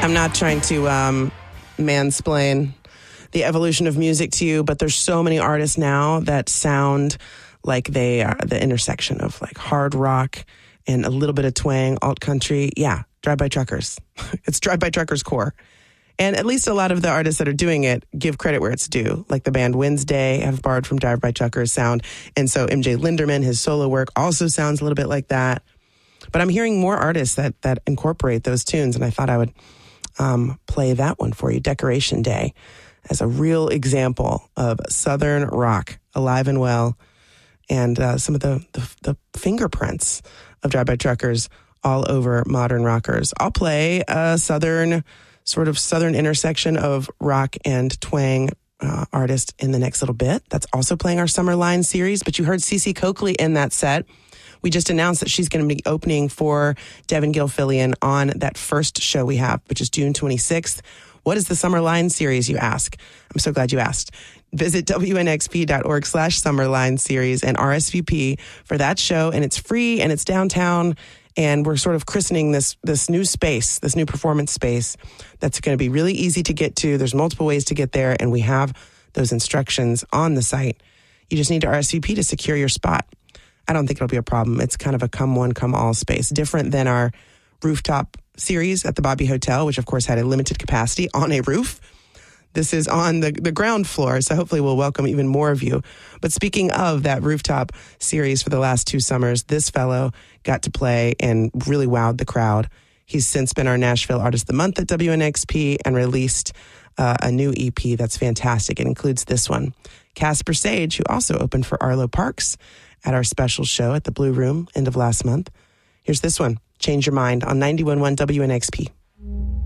I'm not trying to mansplain the evolution of music to you, but there's so many artists now that sound like they are the intersection of like hard rock and a little bit of twang, alt country. Yeah, Drive By Truckers. It's Drive By Truckers core. And at least a lot of the artists that are doing it give credit where it's due. Like the band Wednesday have borrowed from Drive By Truckers sound. And so MJ Linderman, his solo work also sounds a little bit like that. But I'm hearing more artists that incorporate those tunes. And I thought I would play that one for you, Decoration Day, as a real example of Southern rock, alive and well. And some of the fingerprints of Drive By Truckers all over modern rockers. I'll play a Southern intersection of rock and twang artist in the next little bit. That's also playing our Summer Line series, but you heard Cece Coakley in that set. We just announced that she's going to be opening for Devin Gilfillian on that first show we have, which is June 26th. What is the Summer Line series, you ask? I'm so glad you asked. Visit WNXP.org/Summerline series and RSVP for that show. And it's free and it's downtown. And we're sort of christening this new space, this new performance space that's going to be really easy to get to. There's multiple ways to get there, and we have those instructions on the site. You just need to RSVP to secure your spot. I don't think it'll be a problem. It's kind of a come one, come all space, different than our rooftop series at the Bobby Hotel, which of course had a limited capacity on a roof. This is on the ground floor, so hopefully we'll welcome even more of you. But speaking of that rooftop series for the last 2 summers, this fellow got to play and really wowed the crowd. He's since been our Nashville Artist of the Month at WNXP and released a new EP that's fantastic. It includes this one, Casper Sage, who also opened for Arlo Parks at our special show at the Blue Room end of last month. Here's this one, Change Your Mind, on 91.1 WNXP.